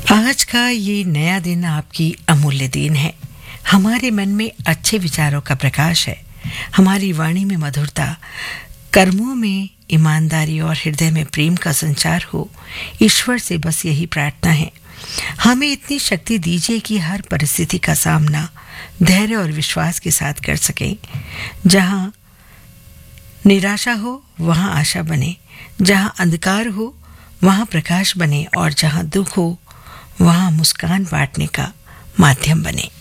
आज का ये नया दिन आपकी अमूल्य देन है। हमारे मन में अच्छे विचारों का प्रकाश है, हमारी वाणी में मधुरता, कर्मों में ईमानदारी और हृदय में प्रेम का संचार हो। ईश्वर से बस यही प्रार्थना है, हमें इतनी शक्ति दीजिए कि हर परिस्थिति का सामना धैर्य और विश्वास के साथ कर सकें। जहाँ निराशा हो वहाँ आशा बने, जहाँ अंधकार हो वहाँ प्रकाश बने और जहाँ दुख हो वहाँ मुस्कान बांटने का माध्यम बने।